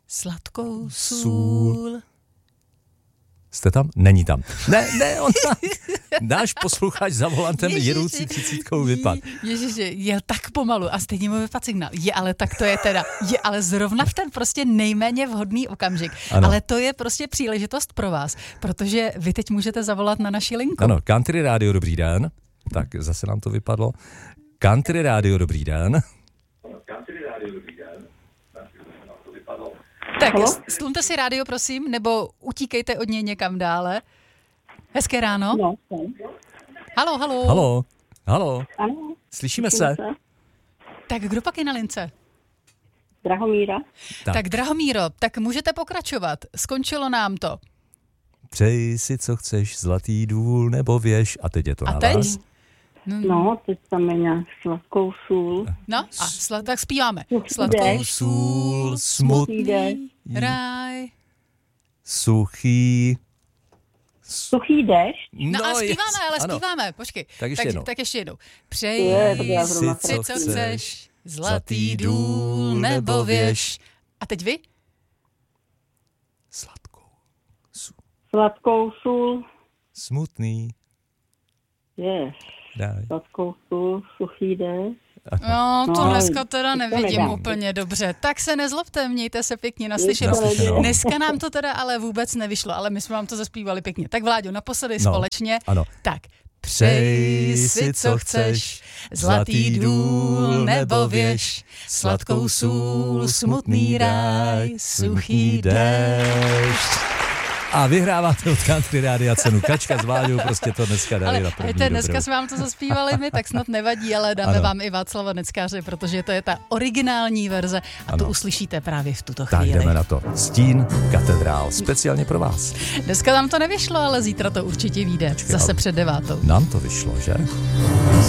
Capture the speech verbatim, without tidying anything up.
Sladkou sůl. Sůl. Jste tam? Není tam. Ne, ne, on tam. Náš posluchač za volantem jedoucí třicítkou vypad. Ježiši, jel tak pomalu a stejně mu vypad signál. Je, ale tak to je teda, je ale zrovna v ten prostě nejméně vhodný okamžik. Ano. Ale to je prostě příležitost pro vás, protože vy teď můžete zavolat na naši linku. Ano, Country Radio, dobrý den. Tak zase nám to vypadlo. Country Radio, dobrý den. Country Radio, dobrý den. Nám to vypadlo. Tak, stlumte si rádio, prosím, nebo utíkejte od něj někam dále. Hezké ráno. No, halo, halo. Halo, halo. ano. Slyšíme se? Tak kdo pak je na lince? Drahomíra. Tak. Tak Drahomíro, tak můžete pokračovat. Skončilo nám to. Přeji si, co chceš, zlatý důl nebo věž. A teď je to A na teď? vás. No, teď tam je nějak sladkou sůl. No a sla, tak zpíváme. Suchý Sladkou déšť. Sůl, smutný, ráj. suchý. Suchý déšť. No, no a zpíváme, jest, ale ano. zpíváme, počkej. Tak ještě tak, jednou. tak ještě jednou. Je, tak Přeji já zrovna si, to co chceš, chceš, zlatý důl nebo věž. A teď vy? Sladkou, sůl, Sladkou sůl. smutný, Je, daj. sladkou sůl, suchý déšť. No, to No, dneska teda to nevidím nedám. úplně dobře. Tak se nezlobte, mějte se pěkně naslyšenou. Naslyšenou. Dneska nám to teda ale vůbec nevyšlo, ale my jsme vám to zaspívali pěkně. Tak Vláďo, naposledy No, společně. ano. Tak, Přeji si, co chceš, zlatý důl nebo věž, sladkou sůl, smutný ráj, suchý déšť. A vyhráváte od Country Rádia cenu. Kačka s Vláďou prostě to dneska dali ale na první hejte, dneska dobrou. jsme vám to zaspívali my, tak snad nevadí, ale dáme Ano. vám i Václava Neckáře, protože to je ta originální verze a Ano. to uslyšíte právě v tuto Tak chvíli. jdeme na to. Stín katedrál, speciálně pro vás. Dneska nám to nevyšlo, ale zítra to určitě vyjde. Zase ale- před devátou. Nám to vyšlo, že?